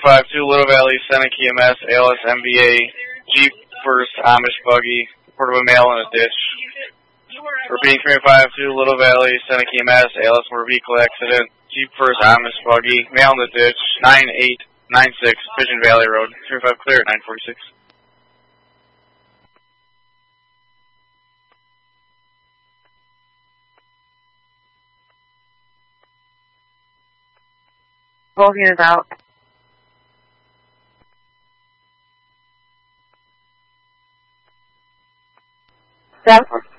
352 Little Valley, Seneca EMS, ALS MVA, Jeep first, Amish buggy, report of a male in a ditch. Repeating 352 Little Valley, Seneca EMS, ALS motor vehicle accident, Jeep first, Amish buggy, male in the ditch, 9896 Pigeon Valley Road, 35 clear at 946. Both units out. Step.